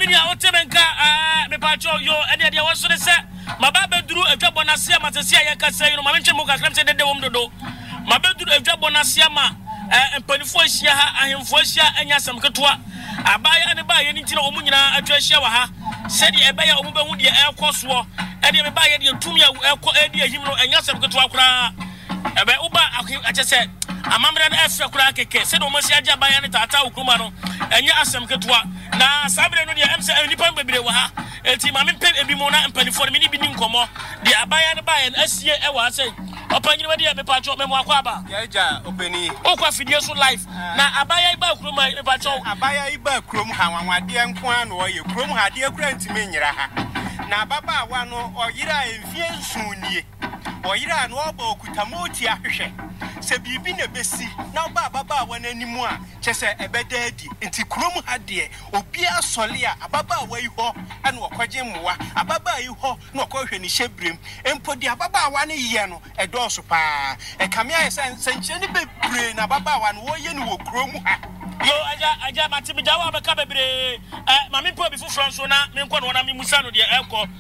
Minia Otemenka, me pacho, yo, and the was to say, my baba drew a job on Asiama to see I can say, no, my Muka, said the woman do. My baba drew a job on Asiama, and Penifosia, I am Fosia, and Yasam Katua. I buy and buy anything on Munina, a treasure, said the Abaya Uba with the air cost war, and you buy your Tumia, him, and Yasam Katua. About Uba, I just said, a mamma and F. Crack, said almost Yaja by any Tata Kumano, and Yasam Katua. Now, Sabra, MC, and Nippon Baby, a team, I'm in Bimona and Penny for the mini bidding como, the Abaya and Bay and SCA, I was saying, upon you, the Pacho Memoquaba, Yaja, Openi, Oka Fidias life. Now, Abaya Bakruma, Pacho, Abaya Bakrum, how my dear Kwan or your Krum had dear grand to me. Now, Baba, one or Yira in Fian Suni, or Yira no Boku Tamoti Apishe. Se bibi na besi na baba wa nanimua chese ebededi nti krom hade obia sole a ababa wa yi ho ana okwaje mmoa ababa yi ho na okwahwe ni hyebrem empodi ababa wa ne ye no edoso pa ekame aye sanche ni bebre na ababa wa no wo ye ni wo krom ha yo aja matimi dawa beka bebre mami po bi fufro so na me nko no na me musa no de ekọ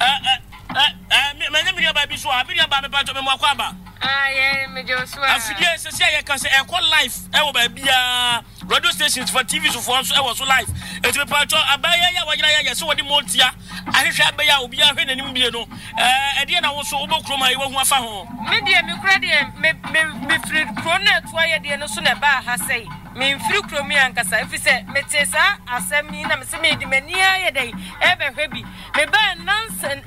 me nyame ba bi so a bi ba me pato me mo akwaba me Joshua. Afidie se ya kan se e call life e wo ba bia radio stations for TV so for so e wo so live e to pato abaya ya wajira ya so wodi montia ahwehwe abaya obi ahwe nanim bie no e de na wo so obokroma e wo hu afa ho me de me kura de me free krona to aye de no so na ba ha sei me free kromi ankasa if se me tesa asemi na me se me di mani aye dey e be hwe bi me ba nonsense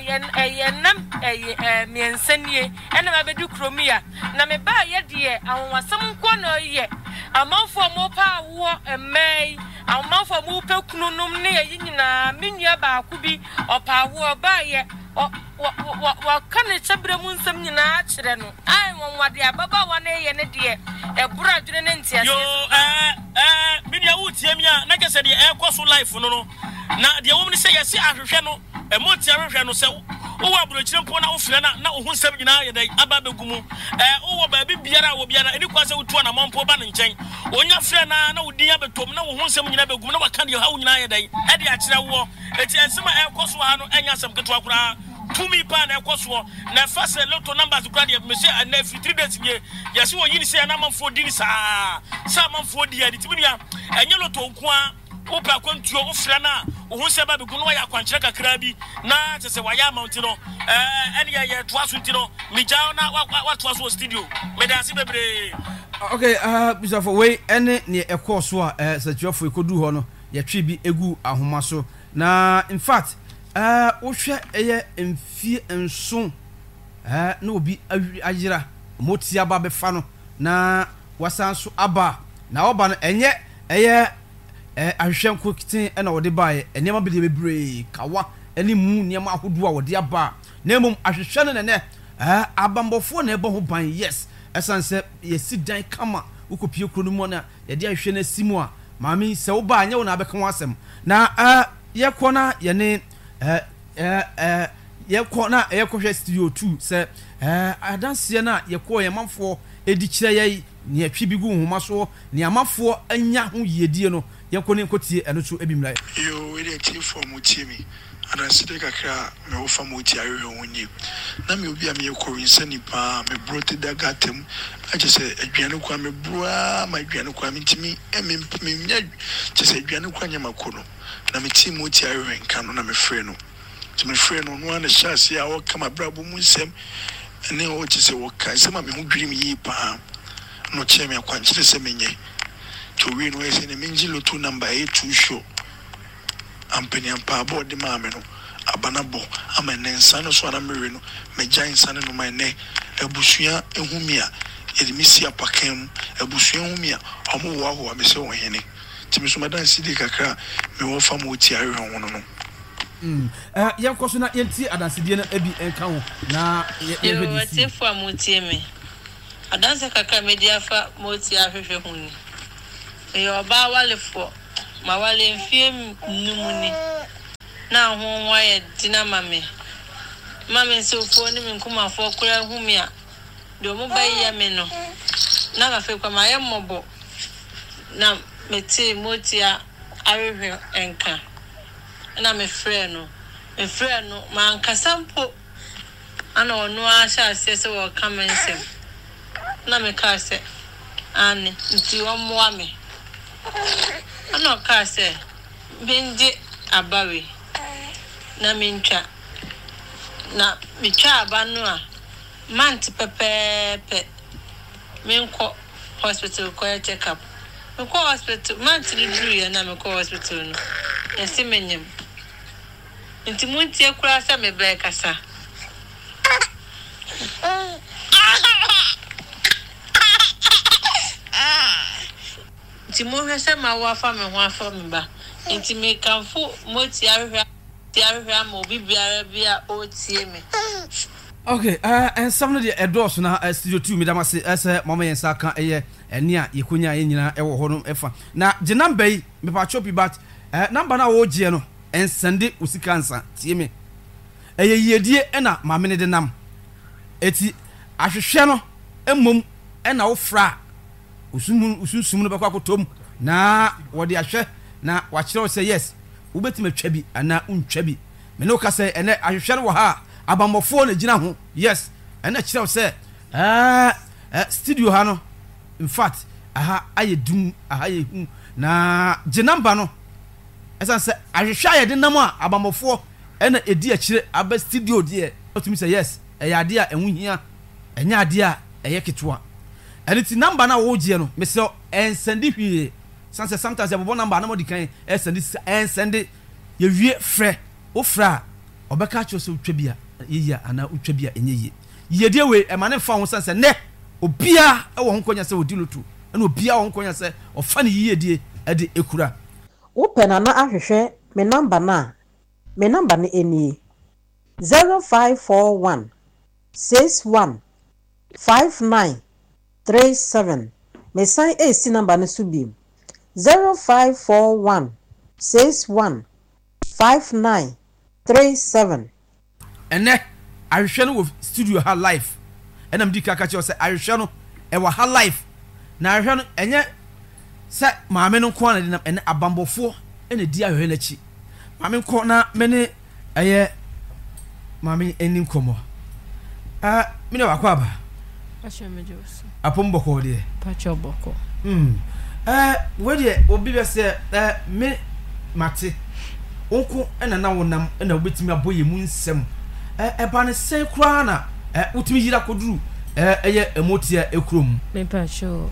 and me ensenie and me do kromia na me ba ye de awasam nko na ye amanfo mo pa wo emai amanfo mo pe kununum ne ye nyina menua ba ku bi opa wo ba ye wa kan chebre mu nsam nyina akire no ai wonwade ababa wa na ye ne de e bura dwene ne ntia yo menua wutie mia na kese de e koso life no na de wo ne se yesi ahwehwe no e mo tia ahwehwe no se wo abrochire mpo na wo fira na wo nsam nyina ye dai aba begumu wo ba biara wo biara eni kwase wo tuo na mompo ba ne nchen onya fira na wo din abetom na wo nsam nyina begumu na waka de ha wo nyina ye dai e de akire wo eti ensema e koso ha no enya sam keto akura tumi pa na ekoso na fase lotto numbers kura de me se na 3 days ye yesi wo yini se na manfo di ni sa manfo di ya di tibia enye lotto nkoa wo pa kwantuo wo fira na wo se ba begumu wa ya kwankyere kakra bi na tese wa ya mount no ene ye toaso ntino mi jao na wa toaso studio me da si bebre. Okay, Mr. For way ene ne ekoso a sachiofo ekodu ho no ye twi bi egu ahoma so na in fact wo hwe eye mfie enso na obi ajira motia ba be fa no na wasanso aba na oba no enye eye ahwehwenko kitin na wode baaye enema be de bebre kawa eni mu niam ahodo a wode aba na mum ahwehwe no ne abambofo na ebo ho ban yes esanse yesi dan kama ukopie kro no mu na ye de ahwehwe na simu a mami se wo ba anya wo na abeka wasem na ye kona ye ne ye kona ye kohwe studio 2 se adanse na ye ko ye manfo edi kire ye ne atwi bi gu homa so ne amafo anya ho yedie no ye kone nkotie eno so ebimra yo we dey team for mu team adanse de kakra me wo fa mu tie ahwe wonyi na me obi a me ko winsani pa me brote daga tem aje se adwane kwa me broa ma adwane kwa me ntimi me nya je se adwane kwa nya makono na me team mu tie ahwe nka no na me frɛ no me frɛ no no na chance ya wo kama brabo mu nsem ene o je se wo ka se ma me ho dwiri me yi pa no che me akwankyere se menye to we no ese ne menji lotu number 82 show ampeni ampa board ma me no abanabo amene nsane so na mere no me gyan nsane no ma ne abusua ehumia edimisi apakam abusua ehumia omo wo aho me se wo hene timi so madan sidi kakra me wo fa mo ti ahwe ho no yam koso na yenti adansidie na ebi enka ho na ye yo tefu amutie me adanse kakra media fa mo ti ahwehwe ho ni yo ba walefo ma wale mfie numuni na ho waye dina mame so fo ni nkuma fo kura humia do mo bayi ya me no na ga fe kwa ma ye mobo na meti motia ahwehwe enka na me frɛ no man kasampo ana ono a sha se se wo kamensem na me ka se ani nti omoa me ana ka se benje abawe na mentwa na metwa abanu a mant pepepe menko hospital ko check up menko hospital mant ni duru ya na menko hospital no yesi menyem nti munti ekura sa me bre kasa nti mo hwese ma wo afa me ho afa me ba nti me kanfo moti ahwehwa ma obi biara bia o tie me. Okay, and some of the adults na studio 2 medama se ese mama yensa kan eye ene a yekonya ye nyina e wo ho no efa na je number yi me pa chopi but number na wo gie no en sende usikansa tie me eye yedie e na mama ne de nam eti ahwehwe no emom e na wo fra usum no bekwa kotom na wo de ahwe na wa kire say yes ubetime twa bi ana untwa bi me no ka say ene ahwehwe no wo ha abamofo na gina ho yes ene kire say studio ha no in fact aha ayedum aha yehu na je number no esan say ahwehwe ayede nam a abamofo ene edi akire aba studio de otumi say yes ade a enwuhia enya ade a eye ketwa ene ti number na wo gie no me say ensendi hwie sanse sometimes abo number na mo dikan ensendi ye wie frɛ o fra obeka cho so utwa bia yeya ana utwa bia enye ye de we e ma ne fa ho sanse ne obia e wo ho konya se odi lotu ene obia wo ho konya se ofa ne yiye die e de ekura wo pena na ahwehwe me number na eni 0541 61 5937 me sign AC number na subim 0541 61 5937 ene ahwehwe no studio ha live enam di kaka che say ahwehwe no e wa ha live na ahwehwe no enye se maame no ko na de ene abambofo ene di ahwehwe na chi maame ko na mene eye maame enim komo mine wa kwa ba Ashemejos apomboko de pachoboko we de obi be se me mate onko na wonam na obetimi aboye mu nsem ba ne sen kura na utimi yira koduru eye emotia ekrom me pacho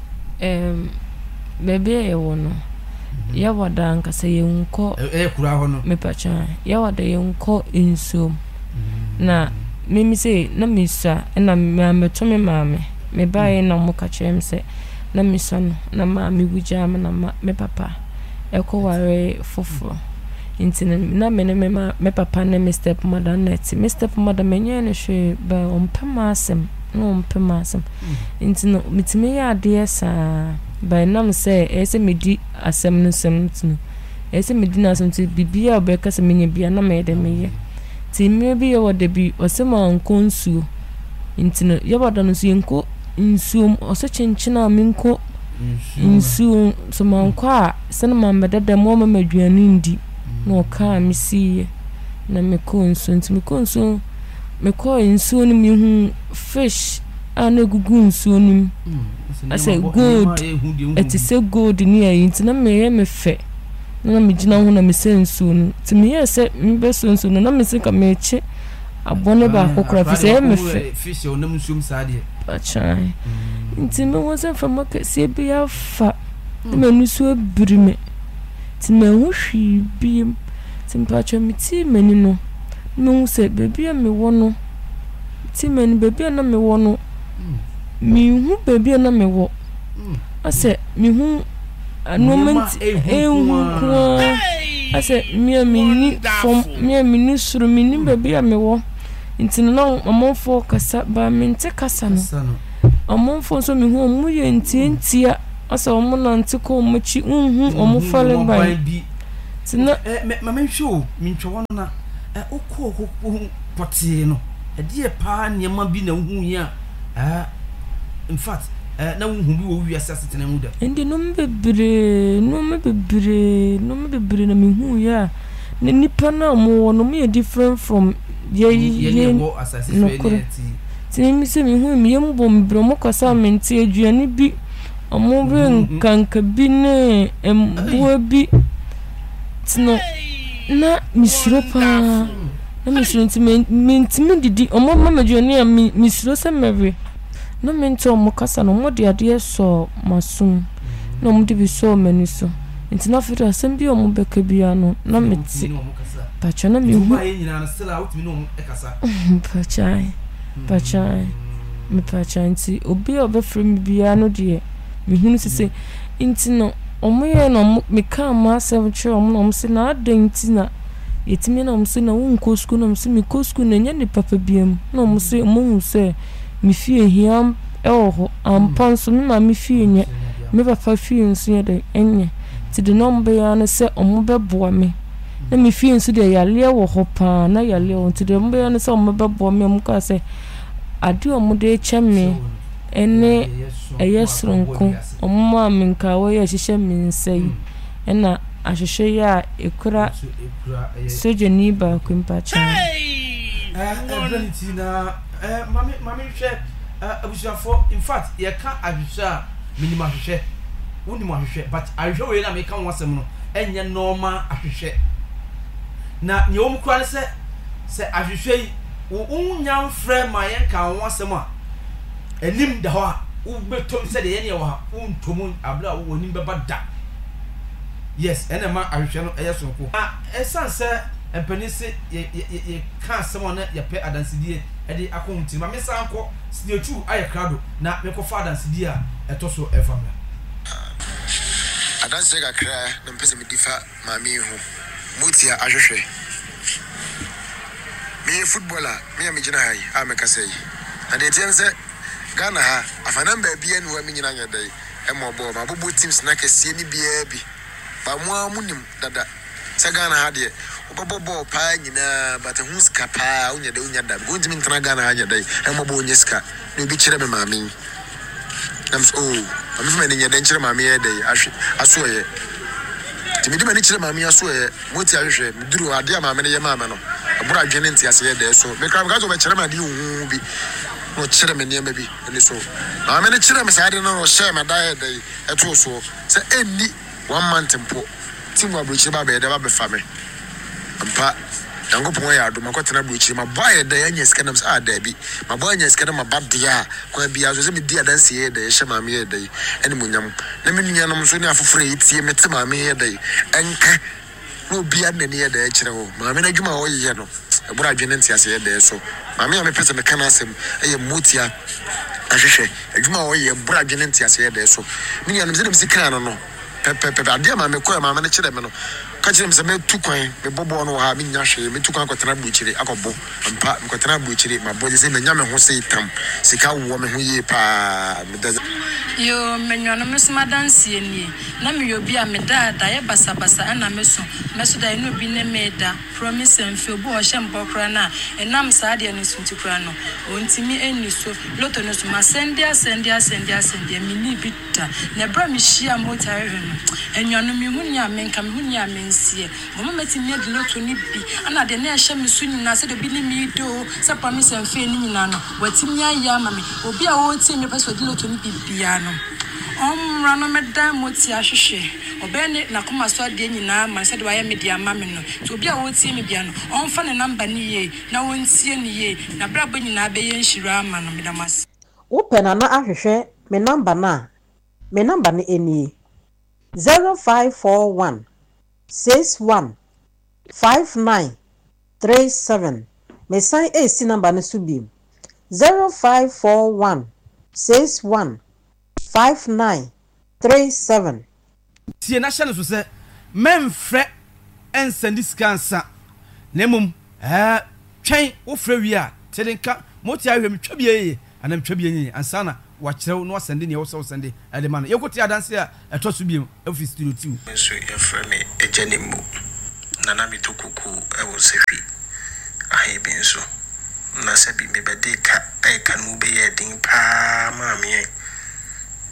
bebe e wono ya wada nkasa ye nko kura ho no me pacha ya wada ye nko inso na mimi se na misa na me mame me bae na mo ka chem se na misa no na mame wuja na me papa eko ware foforo intina na me papa na me step mother net me step mother menye ne hwe ba ompema asem no ompema asem intina mitime ya ade sa ba nam se ese medi asem no sem tinu ese medi na asem ti bibia obeka se menye bia na me de meye ti me bi yo de bi osema nkonsu intina yo bodo no su enko nsuom oso chenchina minko nsuom so manko a se na mambeda mo ma maduanu ndi no ka misi na me ko nsu me ko nsu ni mi hu fish ana gugu nsu ni ase gold etise gold ni ayi ntina me fe na me gina ho na me se nsu ni ti me yese me be so nsu na me se ka me che abone ba kokora fi se me fe fish o na nsu msaade acha ntima wo se fa maka se bia fa me nsu abirime ti me hu hwi biem ti mpacho mi ti meni no no se bebi a me wo no ti meni bebi na me wo no mi hu bebi na me wo ase mi hu moment ase mi ni from mi ni suru mi ni bebi a me wo intino no amonfo kasa ba mente kasa no amonfo so mi hu mu ye ntientia asa omo na ntiko omo chi omo fale ba tina mama nhwo mi ntwo na okọ poti no die pa niam bi na hu ya in fact na hu bi wo wi asase tena mu da ndi no me bebre na mi hu ya ne nipa na mo no me different from ye wo asase so ene ti mi se mi hu mi yem bom bro mo kwasa menti aduane bi omo be kanka bi ne embo bi tino na misro pa na misro ti menti mi didi omo mama aduane a misro se mewe no menti omo kasa no mo de ade so masum no mo de bi so mani so nti na fira asem bi omo beka bia no na meti pacha na mi hu nyina na still out mi no ekasa pacha me pacha nti obi obefre mi bia no de mi hu sese nti no omo ye no me ka ma asem che omo no se na adan nti na yetimi na omo se na wo nko school na omo se me ko school na nya ne papa biam na omo se omo hu se mi fie hiam ho ampanso mi ma mi fie nya me papa fie nso ye de enye ti de number ya no se omo beboa me na mi fie nso de yale wo ho pa na yale wo ti de number ya no se omo beboa me omo ka se ade omo de cheme ene eyesronko omo ma me nka wo ye hihye me nsai ena ahihye ya ekura soje ni ba kwimpa cha Valentina mami hwe abusuafo in fact ye ka ahihye minima hwehwe woni mo ahwehwe but ahwehwe we na me ka wonsem no enye normal ahwehwe na nye om kura se ahwehwe wo nyam frɛ ma yen ka wonsem a enim da ho a wo betom se de ye ne wo ha wo ntom abla wo onim beba da yes ene ma ahwehwe no eyesonko esan se empani se ye ka asem on ye pe adansidie ede akonti ma me sanko studio 2 aye krado na me ko fa adansidie a etoso efamla adanse kakra na mpese me difa mami hu mutia ahwehwe me footballer me am gina hai a me kasai na de tiense Ghana ha afana mba bia ni wa me nyina nya dai e mo bo ma bobo teams na kase ni bia bi ba mo amunim dada se Ghana ha de obobo pa nyina but hu ska pa unya de unya da go ntimi ntana Ghana ha nya dai e mo bo unya ska no bi kire me mami nam so am fi me nya de kire mami e dai aso ye timi de me kire mami aso ye moti ahwehwe miduru ade a mami ne ye mama no abura adwene ntiase ye de so me kra ga zo be kire ma de hu bi no kire me ne bi ene so mami ne kire me sa de no share ma da ye dai eto so se enni 1 month mpo timu abruchi ba be de ba be fame ampa Yankopon ya do makotena buchi ma boy da yanya skanam sa da bi ma boy nya skanam ma badia kwa bia so se me dia danse ye da ye hema me ye da ene munyam na me nuanom so ne afoforo etie mete ma me ye da enka no bia na ne ye da kire ho ma me na dwuma ho ye no ebura adwene ntiase ye da so ma me ya me pese me kana asem eye motia ahwehwe adwuma ho ye ebura adwene ntiase ye da so me nuanom se dem sikra no pepe ade ma me ko ma me ne kire me no kachire mse me tukwan me bobo no ha me nya hwe me tukwan kwatena buchire akobo mpa me kwatena buchire ma boje se me nya me ho se itam sika wo me ho ye pa me da yo me nwa no me sma dance ni na me yo bia me da ye basa ana me so da no bi ne me da promise mfe obo o hye mbokra na enam sa de no sunti kra no ontimi eni so loto no so ma sendia me ni bita na bra me hia motare no enwa no me hunya me nka me hunya me sie mama meti me de loto ni bi ana de na hye me so nyina se de bi ni mi do se promise mfe ni nyina no watimi aya ma me obi a wo ti me paso de loto ni bibia no rano meda moti ahwehwe obene na koma so ade nyina ma se de waye media ma me no to obi a wo tie me bia no onfa ne number ni ye na wontie ni ye na bra ba nyina be ye nhira ama no medamas wo pena na ahwehwe me number ni eni 0541 61 5937 me sign AC number no subi 0541 61 5937 tie na hye no so se memfrɛ ensandi skansa nemum twen wo frɛ wi a tedenka moti ahwem twabie anam twabie nyi ansana wa kyerɛw no asende ne wo so sende ade ma no yekoti adanse a ɛtɔ so biem office studio 2 so yefrɛ me ejanemu nana mi tokuku ewo sefi ahe bin so na sabi me bede ka no be ye din pa ma me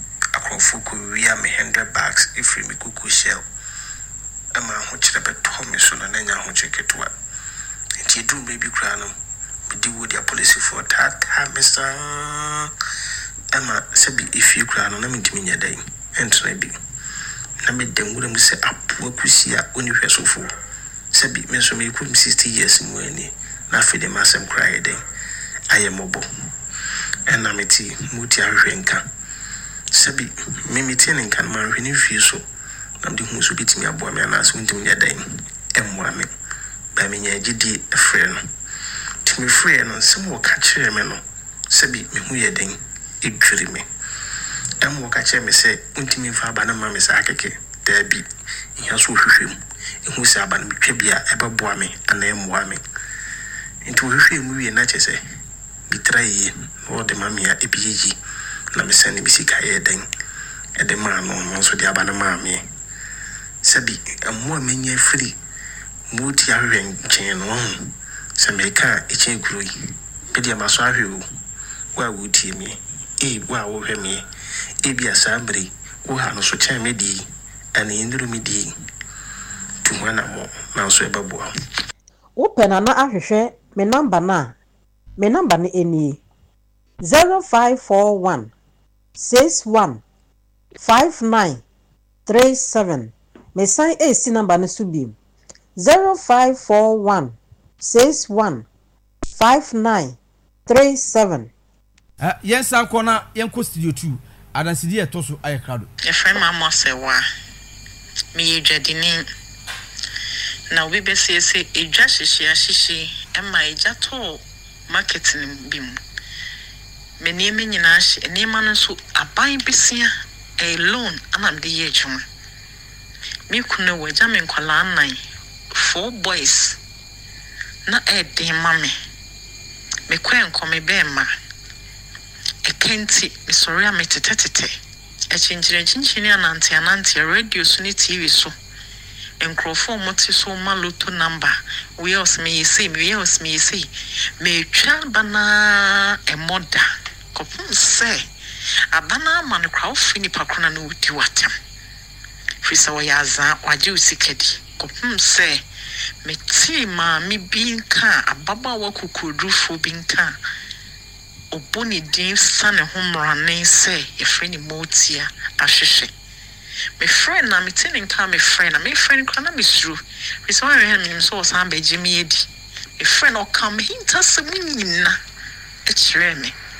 akrofuku we am 100 bags if me kuku shell ama ho kyerɛ betom me so no nya ho cheketua nti edu baby kra no me di wo dia police for tata mesa ama sebi ifi kra no na me ntimi nya dai entra bi na me dem wura mu se apo akusia oni hwesofo sebi me so me ku 60 years mu ani na fe dem asem kra ye dai ayemobo ena meti muti ahwenka sebi mimiti nka man hwene fie so na de hu so bitimi aboa me na so ntimi nya dan emmoa me ba me nya gidi efre no timi free no nsem wo ka kire me no sebi me hu ye dan edwiri me emmo ka kire me se ntimi fa ba na ma me sa akeke da bi ihe so hwehwem ehu se aba no twa bia ebeboa me ana emmoa me nti hwehwem wie na chese bitraye no de mamia ebiyiji na me send me sika ye den e de ma no so de aba na ma me sabi ammo menye free muti ahwen chen no se me ka e chen kurui be de ma so ahwe o wa wuti mi wa wo hwe mi bi asambri wo ha no so chen me di ani nduru mi di tumwana mo na so e babua wo pena na ahwehwe me number ni eni 0541 61 5937 me sign AC number no subi 0541 61 5937 yes akona yenko studio 2 adansidi etoso ayekado efrem amosewa me yedwadini na we be say eja hihie ema eja to marketing bim me nieme nyina hye niema no so aban besia a loan anam de ye chuma me kunu waja me nkwala nan 4 boys na de mame me kwen kome be ma ekenti me sorry am tetetete e chinchini ananti radio so ni TV so enkrofo moti so maloto number we else me say me twa bana e moda kopum say abana man crowd fini pakuna no wudi watem fisa wayaza waje usikedi kopum say me tima mi binka ababa wakukudrufo binka oboni din sane homrane say e freni motia ahwehwe me friend na me tin nka me friend kana me suru fisa wa hwe me so samba jimi edi me friend o come hinta se munyina e kire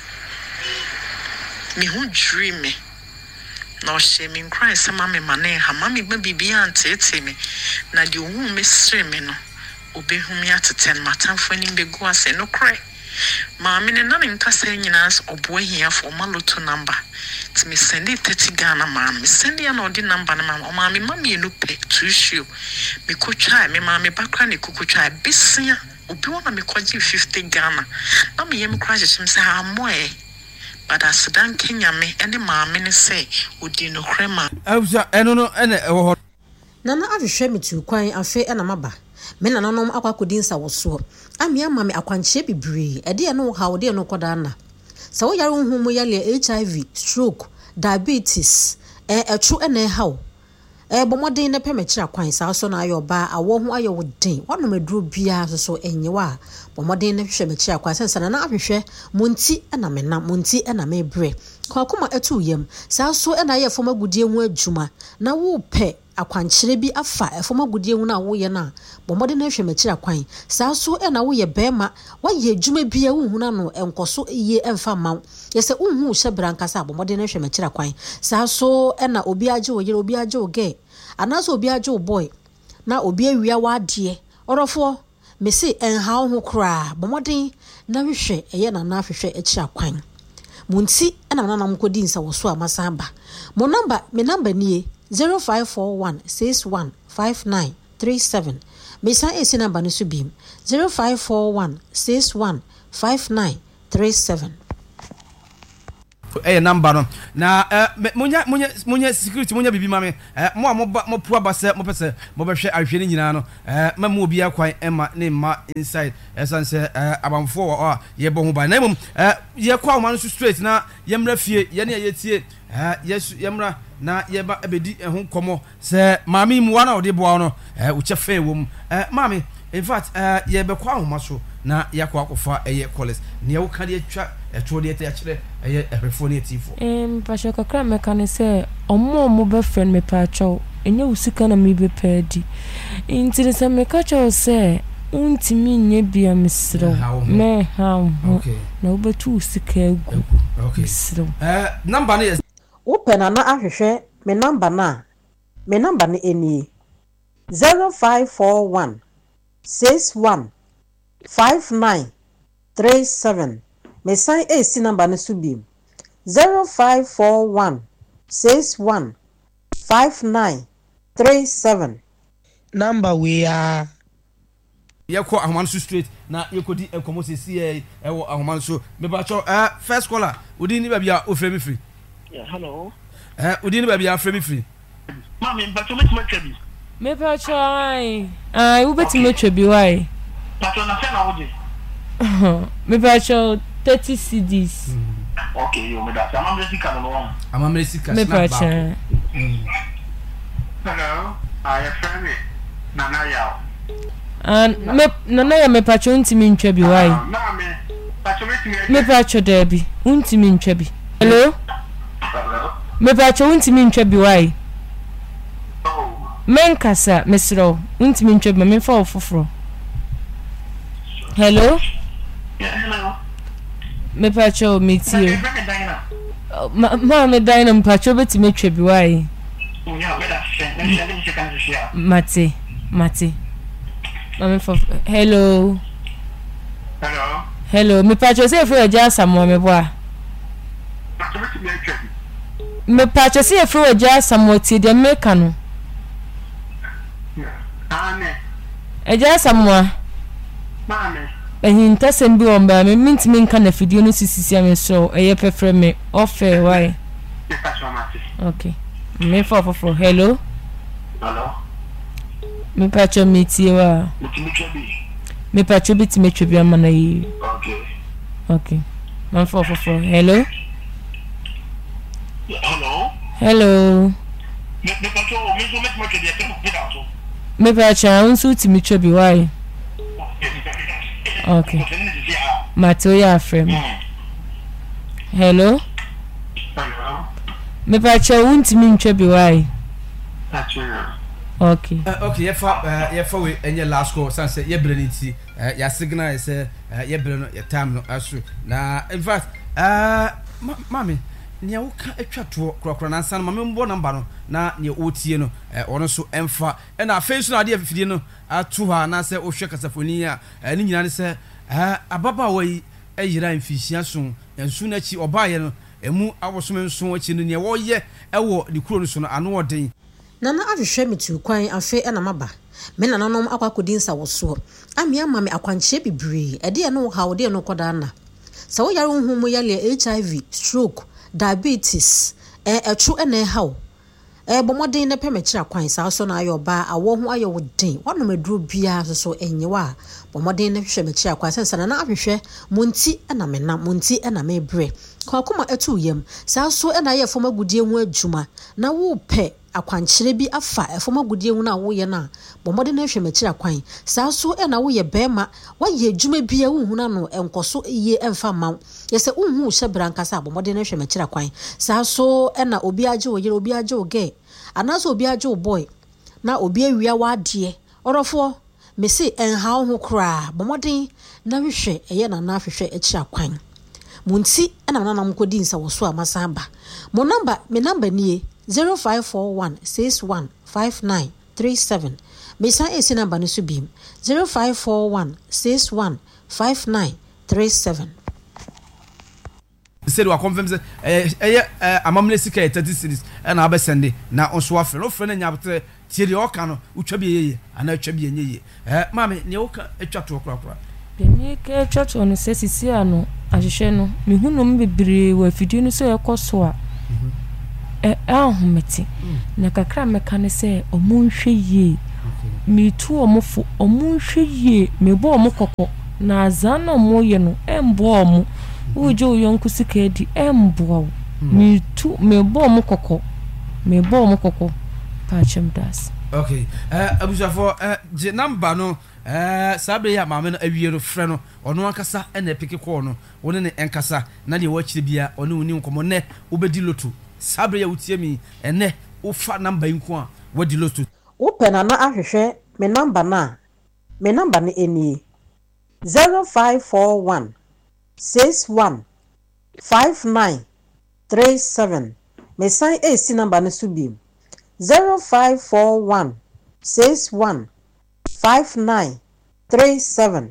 me hu dream me no she me cry se mama mane ha mama ba bibia antete me na de hu me sere me no obehu me ateten matamfo ni begu ase no cry mama ne na nka se nyina obo ahia for maloto number to me send it 30 Ghana mama me send ya no di number na mama mama enu pe to issue me ko try me mama bakra ne kuku try besia obi wona me kwaji 50 Ghana na me yem cry chim se ha moe but as dan Kenya me ene mama ne say odi no krema awusa eno ene ewo nana ahwehwe metu kwan afe ena maba me nananom akwakodin sa woso ami ama me akwanche bibre ede no ha ode no koda na sa wo yare hu mu yale HIV stroke diabetes etru ene hawo bomodin ne pemekira kwan sa so na ayoba awo hu ayo wodin wono maduro bia so enyewa bomodin ne hwehwe mekira kwan sensa na ahwehwe munti ena mena munti ena mebre kwakoma etu yem sa so ena ye foma gudie hu adwuma na wo pe akwankyere bi afa efoma gudie hu na wo ye na bomodin ne hwehwe mekira kwan sa so ena wo ye bema wa ye adwuma bia hu na no enkoso ye emfa ma yese unhu hye brankasa bomodin ne hwehwe mekira kwan sa so ena obi age wo yere obi age wo ge anaso obi age wo boy na obi awia wade orofo mesi enhaw ho kra bomodin na hwehwe eye na na hwehwe ekira kwan munti ena na na mkodi nsa woso amasamba mo number me number nie 0541615937 mesa esi number no so bim 0541615937 number no na munya security munya bibi mame mo pua base mo pese mo behwe ahwe ni nyina no mamu obi akwan ema ne ma inside esanse abamfo ye bo ho ba na mum ye kwa man so straight na ye mra fie ye ne ye tie yesu ye mra na ye ba ebedi ho komo se mami mu wana ode boa no wo chefe wom mami in fact ye be kwa ho maso na yakwa akofa eye college ne wo ka de atwa eto de ete akire eye ehwefo ne etifo pasho kakra meka ne se omo be friend me pa chaw enye usika na me be pedi intire se meka chaw se untimi nye bia mesro me ha okay na obetu usika egu okay mesro number ne open na ahwehwe me number ne eni 0541 61 5937 me sign AC number ne subi 0541 61 5937 number we are yako ahomanso straight na yekodi enkomosesi ewo ahomanso me ba cho first caller udi ni bia ofremi free yeah hello udi ni bia fremi free mami ba cho metwabi me pa cho ai u beti metwabi why patron na fena oje me pa cho 30 CDs okay yo me da amamre sika me pa cho hello I friend nana yao nana ya me pa cho ntimi ntwabi why mami patron me pa cho debi ntimi ntwabi hello me pa cho ntimi ntwabi why menkasa mesro ntimi ntwabi me fa ofoforo hello hello me pacho metie ma me dina me pacho beti me twabi why mate ma me for hello me pacho say for eja samo me boa me pacho say for eja samo ti de meka no eja samo mami ehin sembi omba me mintimi nka na video no sisisi ame so eye pefre me offer why okay me for hello me pacho metie wa me pacho biti me twabi amana yi okay man for hello me pacho unsu ti me twabi why okay Matoya frame hello me pacha untimi ntwabi why okay yefa we enye last call sanse ye bre nti ya signal say ye bre no ye time no asu na in fact mami nia woka atwa to krokro na nsan mami mbo number no na nia otie no ono so emfa na face no ade afidie no atu ha na se ohwe kasafoni a ni nyina ne se ababa wai ayira mfisia so ensu na chi obaye no emu awosom ensu achi no nia wo ye ewo di kuro no so no ano oden nana ahwehwe metu kwan afe na maba me nananom akwakodin sa woso amia mame akwanche bibre ede no ha ode no koda na sa wo yare hu mu yale HIV stroke diabetes etru ene hawo bomodin ne pemechira kwan sa so na ayo ba awo hu ayo wodin wono maduro bia so enyewa bomodin ne hwehwe mechira kwan sensa na ahwehwe munti na mena munti na mebre kwakoma etu yem sa so na ye foma gudie hu adwuma na wo pe akwankyere bi afa efoma gudie hu na wo ye na bomodin ne hwehwe mechira kwan sa so na wo ye bema wa ye adwuma bia wo hu na no enkoso ye emfa ma yese unhu hyebra nkasa bomodin ne hwehwe mechira kwan sa so na obi age wo yere obi age wo ge anaso obi age wo boy na obi awia wa ade orofo mesi enhaw ho kra bomodin na hwehwe eye na na hwehwe echira kwan munti na nana mkodi nsa woso amasamba mo number me number nie 0541615937 me san esi number no so bim 0541615937 said wa confirm say amamle sika 30 series na abesende na onso afa no frɛ na nyabte tie de oka no utwa bi yeye ana utwa bi yenye mame ne oka atwa to krakra beni ke atwa to no sesisi ano ahwehwe no mehunom bebree wa fidie no so ekoso a ahomete na kakra meka ne se omunhwe ye mitu omofo omunhwe ye mebo omokoko na azana omoye no embo omo ujo yonku sika di embo mitu mebo omokoko pachem das. Okay, abusafo je number no sabre ya maame no awie no frɛ no ɔno ankasa na epike call no woni ne enkasa na de wɔkyire bia ɔne woni nkomo ne obedi loto sabre ya wutie mi ene ufa number nko a wadi loto open na ahwehwɛ me number ne eni 0541 61 5937 me sign AC number no subi 0541 61 5937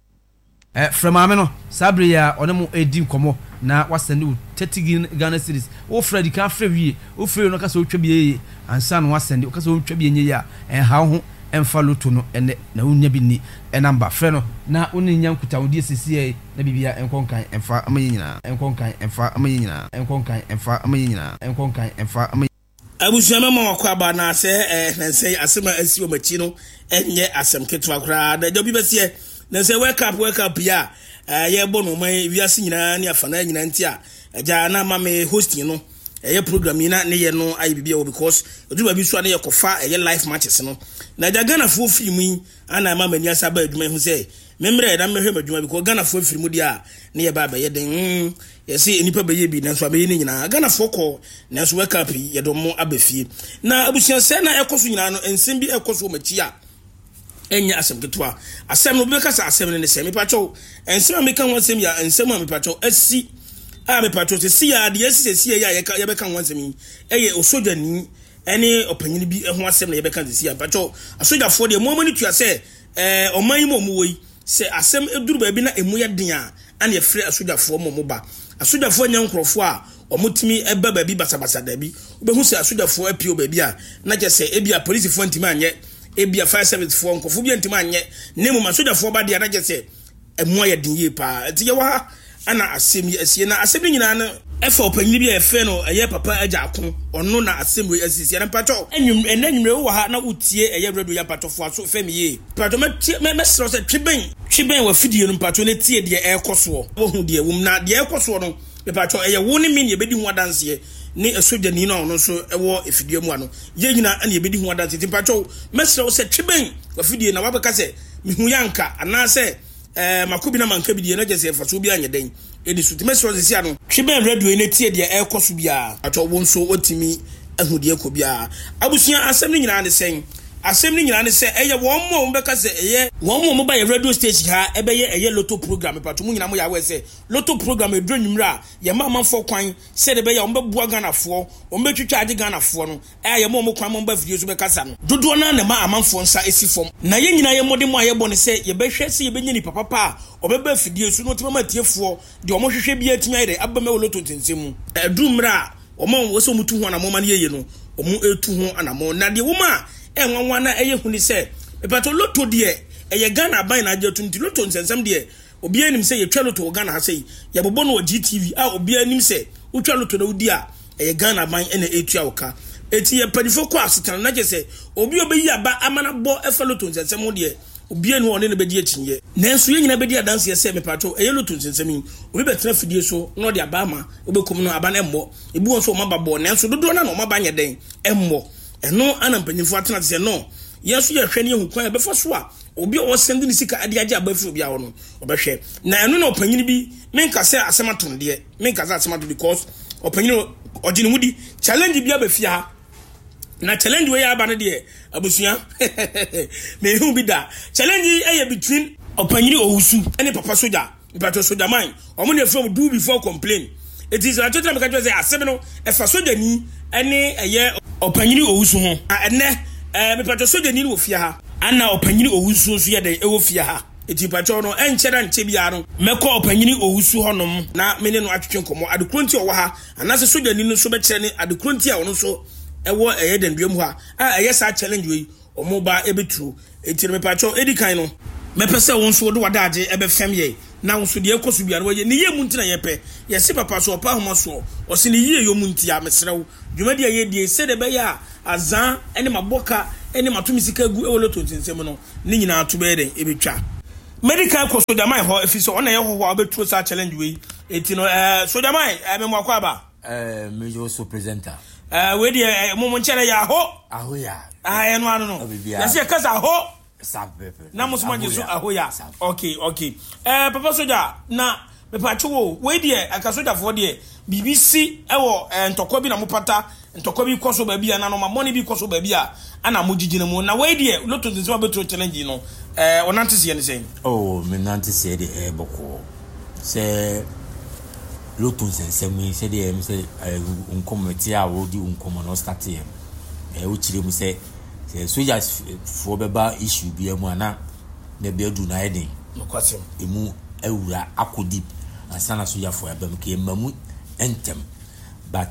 from ameno sabre ya onemo edi nkomo na wasende 30 Ghana cedis o Freddy kan frɛ wie o frɛ no kasa o twa biye ansa no wasende o kasa o twa biye nye ya ha ho emfa loto no ene na unya bi ni number frɛ no na oni nya nkuta odi sisi na bibia enkonkan emfa amanyina enkonkan emfa amanyina enkonkan emfa amanyina enkonkan emfa abusuama ma wakwa na se na se asema asi o machi no enye asem ketwa kra da jobi besie na se wake up ya ye bo no man wiase nyina ne afana nyina nti a ja na ma me hosting no ye program ina ne ye no ayi bibia because oduba bi so na ye kofa ye live matches no na ja Ghana fo film yi ana ma mani asa ba aduma hu se memre da mehwe maduma because Ghana fo film dia ne ye ba ye den ye se enipa ba ye bi na so abaye ni nyina Ghana fo ko na so wake up ye do mo abafie na abusia se na ekoso nyina no ensem bi ekoso machi a enya asem ketwa asem no be kasa asem ne se me pacho ensem me kan wansem ya ensem me pacho asi me pacho se si ya de si ya ye be kan wansem eye osojani ene opanyini bi ho asem na ye be kan si ya pacho asojafo de mo mani tua se oman yi mo woi se asem eduru ba bi na emu ye den a ana ye frɛ asojafo mo ba asojafo nya nkrofo a omutimi eba ba bi basabasa da bi obehu se asojafo apio ba bi a na je se ebia police fo ntimi anye ebia fire service fo nkofo bi ntimi anye nemu masojafo ba dia na je se emu ye den ye pa ti ye wa ana asem yi asie na asem nyina na efa opanyini bi efe no eye papa aja akon ono na asem we asisi na pato enwumre wo ha na utie eye radio ya patofo aso fam ye pato me sro se twiben wa fidie no pato na tie de ekoso wo hu de wum na de ekoso no me pato eye wo ne min ye bedi hu adanse ni esojani no no so ewo efidie mu ano ye nyina na ye bedi hu adanse ti pato me sro se twiben wa fidie na wabeka se mi hu yanka ana se makobi na manka bidie na jese faso bi anye den edi suti mesro zesi ano twiben radio ene tie de ekoso bia ato wo nso otimi ahudie ko bia abusuan asem ni nyina ne sen asem ni nyina ne se eye wo mo beka se eye wo mo ba ye radio station ha ebe ye eye loto program pato mu nyina mo ya we se loto program edro nwumra ye ma fo kwan se de be ye ombe bua Ghana fo ombe twitwa ade Ghana fo no ye mo kwan mo ba video so be kasa no dodo na ma amanfo nsa esi fom na ye nyina ye mode mo aye bo ne se ye be hwe se ye be nyini papa obeba fidie so no tema tiefo de omo hwehwe bia timi ayde abama wo loto tensemu edumra omo wo so mutu ho na mo ma ne ye no omo etu ho anamo na de wo ma enwanwa na eye huni se epato loto de eye Ghana ban na ajetu nti loto nsensem de obi anim se ye twa loto Ghana ha sei ye bobo no GTV a obi anim se utwa loto na udi a eye Ghana ban ene etua oka eti ye padifo kwa asetana na je se obi obeyi aba amana bo efa loto nsensem de obi enu one ne bedi achinye nanso ye nyina bedi adanse ye se mepato eye loto nsensem obi betra fidie so no de aba ama obekum no aba na emmo ebi won so mababo nanso dodo na no maba nya den emmo eno ana mpanyimfo atena se no yeso ye hwe ne hu kwan be foso a obi o sende ni sika ade age abafu obi a wono obehwe na eno na opanyini bi menka se asematon de menka se asematon because opanyini ogine mudi challenge bi abafia ha na challenge we ya aba ne de abusua me hu bi da challenge eye between opanyini owusu ene papa soja ipato soja man omo ne from do before complain it is a total make say asem no e fa soja ni ene eye opanyini owusu ho ene me pato soja ni wo fia ha ana opanyini owusu so ye de e wo fia ha eti pato no enchera nche bia no meko opanyini owusu honom na me ne no atwetwe nkomo adekronti owo ha ana se soja ni no so be kire ni adekronti a wono so ewo eye mu ha eye sa challenge we omo ba ebetru eti me pato edi kan no me pese won so do wadaje ebe fem ye na won so de ekoso bia no ye ne ye munti na ye pe ye se papa so opa homa so o se ne ye yo munti ya mesrew dwumadi ye die se de be ya azan ene maboka ene matomisika gu ewolo tontinsem no ne nyina to be den ebetwa medical ko soja man ho efi so ona ye ho obetuo sa challenge we eti no soja man me mo akwa ba me jo so presenter we dey mo nchere ya aho ya eno anu no ya se kasa ho sapepe na mo so manjesu aho ya okay papa soja na me pa chuo we dey aka soja for dey BBC ewo ntokwa bi na mo pata ntokwa bi koso ba bia na no ma money bi koso ba bia ana mo gigine mo na we dey loto zinse ba betuo challenge no onante se ye ne sen me nante se de boko se loto zinse mu se de me se unkometi a wo di unkomo no start ye wo chire mu se soldiers for beba issue bi mu ana na be adu na eden no kwasem emu ewura akodi asana soldier for abam ke mamu entem but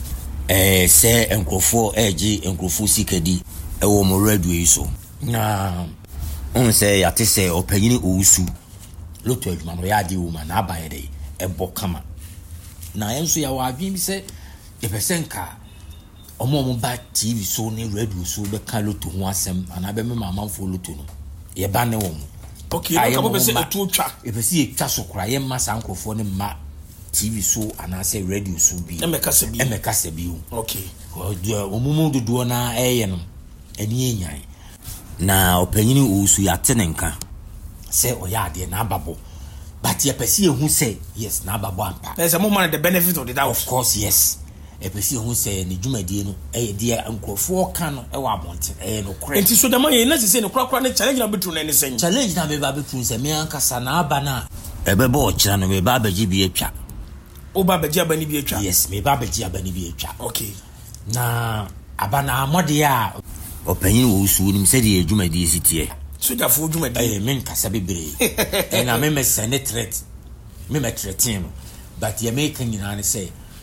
se enkrofo eji enkrofo sikadi ewo mo radio yi so na on se ya te se opanyini owusu loto adwuma no ya de wo ma na abaye de ebo kama na enso ya wa adwin bi se ye pesenka omo ba TV so ne radio so be ka loto ho asem ana be me mamanfo loto no ye ba ne wo mo okay no ka bo be se etu twa e be se etwa so kra ye ma sankrofo ne ma TV so ana se radio so bi emeka se bi okay omumu dodo na eye no eni enyan na opanyini osu ya tenenka se oyade na ababo but ye pesi ehu se yes na ababo ampa there's a moment the benefit of the doubt of course yes e pesi ehu se ne dwumadie no eye de ankofo ka no e wa abonte no kre enti so dama ye na se ne krakra ne challenge na betu na ne sen challenge na be ba betu se me ankasa na aba na ebebe o kira no me ba baji bi atwa oba baji abani bi atwa yes me ba baji abani bi atwa okay na abana amode a opanyini wo usu nim se de adwumadi sitie soja fo adwumadi men kasa bebre na me send threat me threatin but ye make nyina ne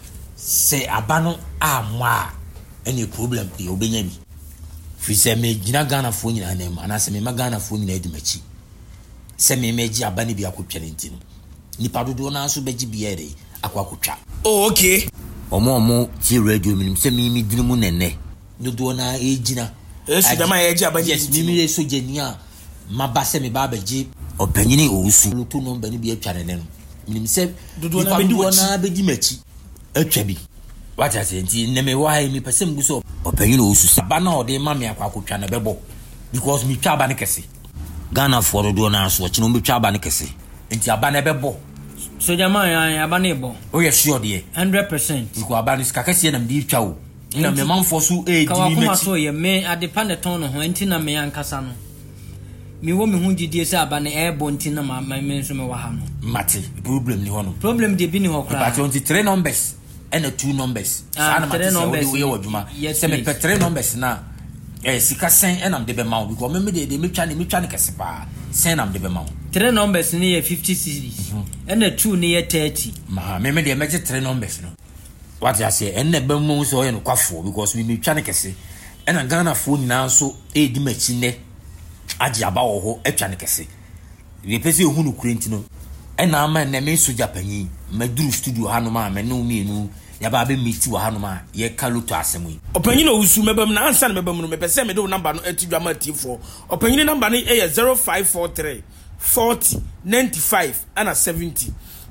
say abano amwa any problem be obenya mi fi se me gina Ghana fo nyina na ma na se me Ghana fo nyina edumachi se me meji abani bi akotwale ntino nipa dodo na so beji bi ere akwakotwa oh okay omo ti radio minim se mi dinimu nenne dodo na ejina eso dama ye ja bani yes mi eso jenia maba se me ba baji opanyini owusu lutu no bani bi atwa ne no minim se dodo na bedi machi atwa bi wata se nti ne me wa mi pese mguso opanyini owusu saba na ode ma me akwakotwa na bebo because mi twa ba ne kese Ghana for dodo na so chi no mi twa ba ne kese nti aba na bebo so jama ya aba na ebo o ye sure de 100% iko aba ni skakase na mdi twa o na me manfo so di mechi me so ye me adepa ne ton no ho enti na me yankasa no me wo me hu gidie se aba na ebo enti na ma me nso me wa ha no mate problem ni ho no problem de bi ni ho kra but on the 3 numbers and 2 numbers sana mate so we woduma se me 3 numbers na sika sen enam de be ma because me de me twa ne kese pa sen am de be ma 3 numbers ni ye 50 series and 2 ni ye 30 ma me de me 3 numbers no what you say and be mu so ye no kwafo because me twa ne kese and Ghana fo nyina so di machi ne agi aba wo ho atwa ne kese we pese hu no kurenti no ena ama na me so japanyi maduru studio hanu ma me no mienu ya ba be miti wa hanu ma ye kaluto asemu yi opanyini owusu mebam na ansa na mebam no me pese me do number no atidwa ma tifo opanyini number no e 0543 40 95 and 70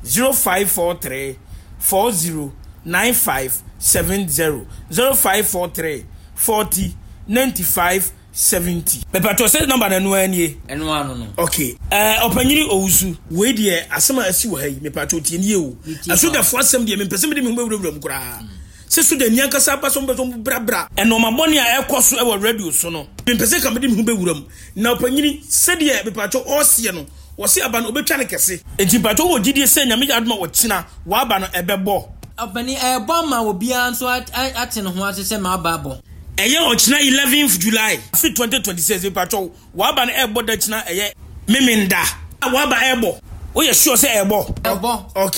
0543 40 9570 0543 40 95 70 Pepato say number na no anie eno ano no okay opanyini owusu we de asema asi wo hayi mepato tie nie o aso da fo asem de me pese me de me wura mkura se so de nianka sa pa so mbeso brabra eno maboni a ekoso e wo radio so no me pese ka me de me wura mu na opanyini se de mepato osie no wo se aba no obetwa ne kese enti pato wo gidie se nya me aduma wo kina wa aba no ebebo opani ebo ma obi anso ate no ho ase se ma aba abo eye ochina 11th July 2026 pato wa aba no ebo da china eye memenda wa aba ebo o ye sure say ebo ebo okay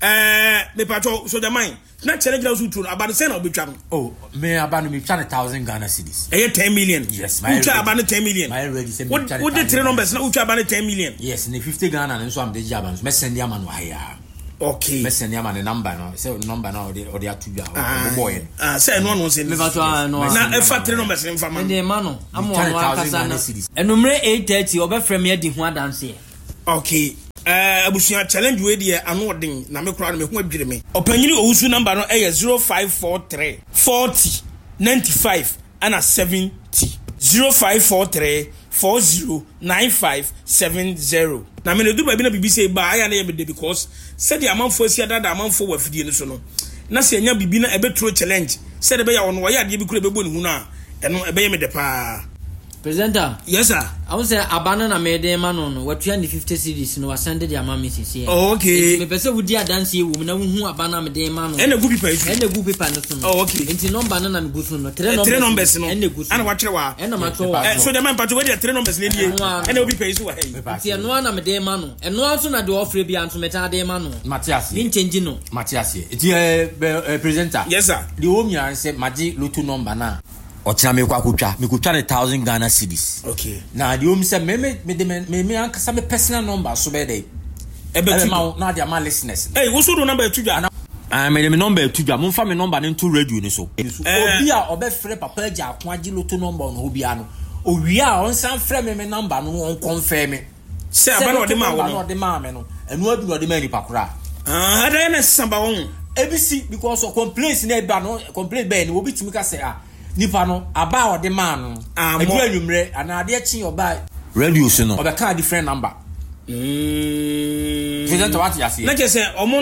me pacho so the mine na challenge na so to about the same obetwa no. Oh, me abanu me try 1,000 Ghana cedis. 10 million. Yes, my utwa about 10 million. My ready say me try. What the three numbers na utwa about 10 million. Yes, ne 50 Ghana and so am the jaban. Me send ya man wahia. Okay. Me send ya man the number no. Say number na or the atuja. Boy. Say no say. Me pacho no. Na e fa three numbers in fa man. Ndi ma no. Amo no akasa na. Enumre 8:30 obefrem ye di ho adanse. Okay. Abusia challenge we dey anodin na me kura na me ho adwire me. Opanyini owusu number no 0543 40 95 and 70. 0543 40 95 70. Na me do ba bi na bibi say ba aya na ye be because said the amanfo asia dada amanfo wa fidie no so no. Na se anya bibi na ebetro challenge. Said be ya wono wa ya de bi kura be bo ni hu na eno ebe ye me de pa. Presenter. Yes sir. I want say abana na me dey man no. What 250 cedis no was send the amount me Oh okay. Me pese wo di adanse e wo na wo hu abana me dey man no. And a good paper. And a good paper no so no. Oh okay. Nti number na me go so no. Three numbers no. And a good. And wa kire wa. And ma to wa. So the man pato we dey three numbers na die. And a good paper so wa hey. Nti eno na me dey man no. Eno anso na de offer bi anso me ta dey man no. Matthias. Ni change no. Matthias. Iti presenter. Yes sir. The home yan say maji loto number na. Ochina me kwa kutwa 1,000 Ghana cedis. Okay. Na the home say me ankasa me personal number so be dey. Ebe ma na dia ma listeners. Hey, wo so do number tudwa. Me number tudwa. Mo fa me number ne to radio ni so. Obi a obefre papa agya akwaji loto number no obi a no. Owi a on san frɛ me number no on confirm me. Say aba no de ma wo no. No de ma me no. Enu adu no de ma ni pakura. Ada na samba won. ABC because of complaints na eba no complaint be ni obi timi ka say nipa no aba o de ma no. Edu anwumre ana ade chi oba radio so no. Oba ka different number. Present what you say. Na je say